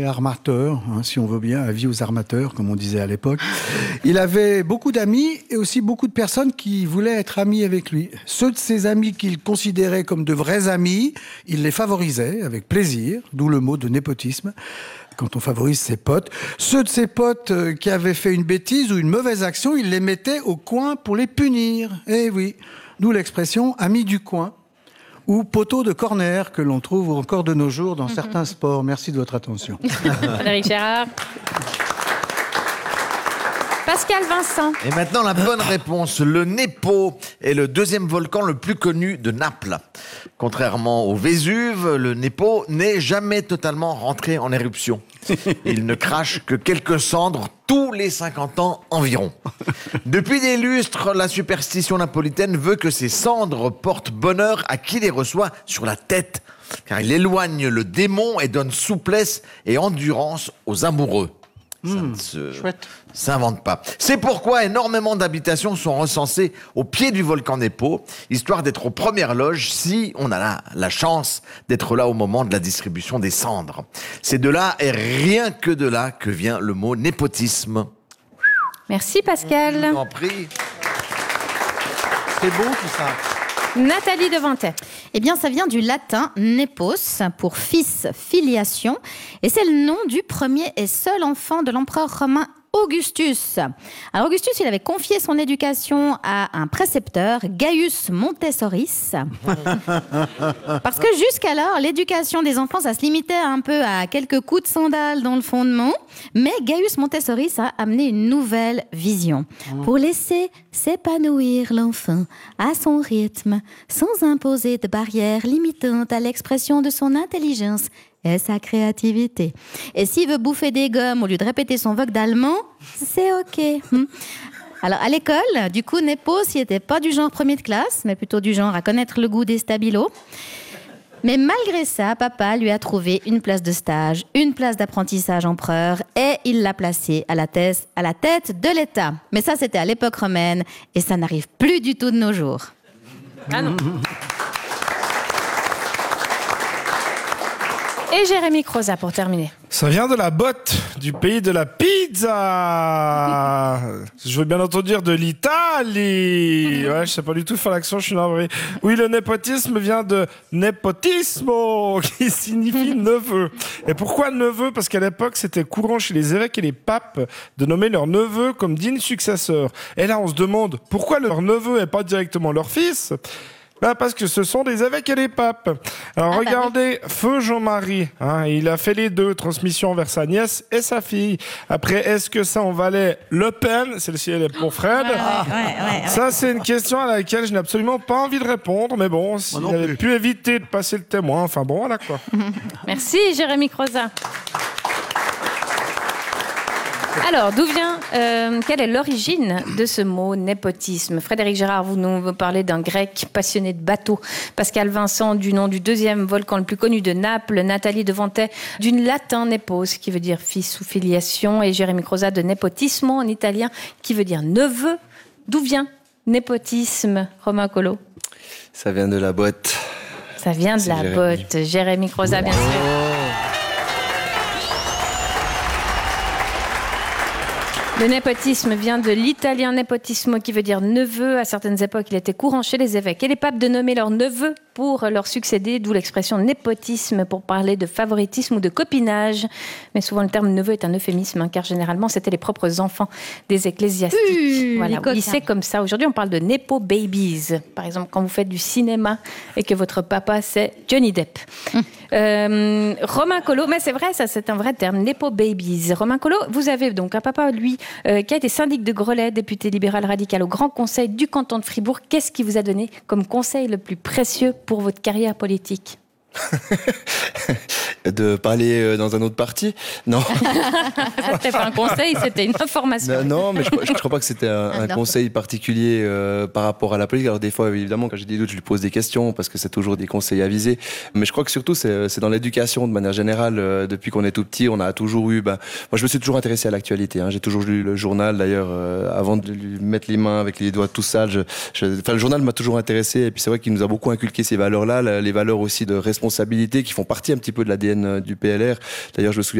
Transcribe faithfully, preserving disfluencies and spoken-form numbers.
l'armateur, hein, si on veut bien, avis aux armateurs, comme on disait à l'époque. Il avait beaucoup d'amis et aussi beaucoup de personnes qui voulaient être amis avec lui. Ceux de ses amis qu'il considérait comme de vrais amis, il les favorisait avec plaisir, d'où le mot de népotisme. Quand on favorise ses potes. Ceux de ses potes euh, qui avaient fait une bêtise ou une mauvaise action, il les mettait au coin pour les punir. Eh oui, d'où l'expression « ami du coin » ou « poteau de corner » que l'on trouve encore de nos jours dans certains sports. Merci de votre attention. Frédéric Gérard. Pascal Vincent. Et maintenant, la bonne réponse. Le Nepo est le deuxième volcan le plus connu de Naples. Contrairement au Vésuve, le Nepo n'est jamais totalement rentré en éruption. Il ne crache que quelques cendres tous les cinquante ans environ. Depuis des lustres, la superstition napolitaine veut que ces cendres portent bonheur à qui les reçoit sur la tête, car il éloigne le démon et donne souplesse et endurance aux amoureux. Ça Mmh, ne se... chouette. s'invente pas. C'est pourquoi énormément d'habitations sont recensées au pied du volcan Nepo, histoire d'être aux premières loges si on a la, la chance d'être là au moment de la distribution des cendres. C'est de là et rien que de là que vient le mot népotisme. Merci Pascal. Je vous en prie. C'est beau tout ça. Nathalie Devantet. Eh bien, ça vient du latin nepos, pour fils, filiation. Et c'est le nom du premier et seul enfant de l'empereur romain Augustus. Alors Augustus, il avait confié son éducation à un précepteur, Gaius Montessoris. Parce que jusqu'alors, l'éducation des enfants, ça se limitait un peu à quelques coups de sandales dans le fondement. Mais Gaius Montessoris a amené une nouvelle vision pour laisser s'épanouir l'enfant à son rythme, sans imposer de barrières limitantes à l'expression de son intelligence et sa créativité. Et s'il veut bouffer des gommes au lieu de répéter son vogue d'allemand, c'est ok. Alors à l'école, du coup, Nepos, il n'était pas du genre premier de classe, mais plutôt du genre à connaître le goût des stabilos. Mais malgré ça, papa lui a trouvé une place de stage, une place d'apprentissage empereur, et il l'a placé à la tête, à la tête de l'État. Mais ça, c'était à l'époque romaine, et ça n'arrive plus du tout de nos jours. Ah non. Et Jérémy Croza pour terminer. Ça vient de la botte, du pays de la pizza. Je veux bien entendu dire de l'Italie. Ouais, je sais pas du tout faire l'accent, je suis navré. Oui, le népotisme vient de nepotismo, qui signifie neveu. Et pourquoi neveu ? Parce qu'à l'époque, c'était courant chez les évêques et les papes de nommer leur neveu comme digne successeur. Et là, on se demande pourquoi leur neveu et pas directement leur fils ? Ben parce que ce sont des évêques et des papes. Alors ah regardez, bah oui. Feu Jean-Marie, hein, il a fait les deux, transmission vers sa nièce et sa fille. Après, est-ce que ça en valait Le Pen ? Celle-ci, elle est pour Fred. Ouais, ouais, ouais, ouais. Ça, c'est une question à laquelle je n'ai absolument pas envie de répondre, mais bon, s'il avait pu éviter de passer le témoin, enfin bon, voilà quoi. Merci Jérémy Croza. Alors, d'où vient, euh, quelle est l'origine de ce mot népotisme ? Frédéric Gérard, vous nous parlez d'un grec passionné de bateaux. Pascal Vincent, du nom du deuxième volcan le plus connu de Naples. Nathalie Devantet, du latin nepos, qui veut dire fils ou filiation. Et Jérémy Croza, de nepotismo en italien, qui veut dire neveu. D'où vient népotisme, Romain Collot ? Ça vient de la botte. Ça vient de C'est la Jérémy. botte. Jérémy Croza, bien sûr. Le népotisme vient de l'italien nepotismo, qui veut dire neveu. À certaines époques, il était courant chez les évêques et les papes de nommer leurs neveux pour leur succéder, d'où l'expression népotisme pour parler de favoritisme ou de copinage. Mais souvent, le terme neveu est un euphémisme, hein, car généralement, c'était les propres enfants des ecclésiastiques. Mmh, voilà, oui, oui, c'est comme ça. Aujourd'hui, on parle de nepo babies. Par exemple, quand vous faites du cinéma et que votre papa, c'est Johnny Depp. Mmh. Euh, Romain Collot, mais c'est vrai, ça, c'est un vrai terme, nepo babies. Romain Collot, vous avez donc un papa, lui, Euh, qui a été syndic de Grelais, député libéral radical au Grand Conseil du canton de Fribourg. Qu'est-ce qui vous a donné comme conseil le plus précieux pour votre carrière politique ? De parler dans un autre parti ? Non. C'était pas un conseil, c'était une information. Non, non, mais je, je, je crois pas que c'était un, un conseil particulier euh, par rapport à la politique. Alors des fois, évidemment, quand j'ai des doutes, je lui pose des questions parce que c'est toujours des conseils avisés. Mais je crois que surtout, c'est, c'est dans l'éducation de manière générale. Euh, depuis qu'on est tout petit, on a toujours eu... Ben, moi, je me suis toujours intéressé à l'actualité. Hein. J'ai toujours lu le journal, d'ailleurs, euh, avant de lui mettre les mains avec les doigts tout sales. Je, je, enfin, le journal m'a toujours intéressé. Et puis c'est vrai qu'il nous a beaucoup inculqué ces valeurs-là, les valeurs aussi de responsabilité qui font partie un petit peu de l'A D N du P L R. D'ailleurs, je me souviens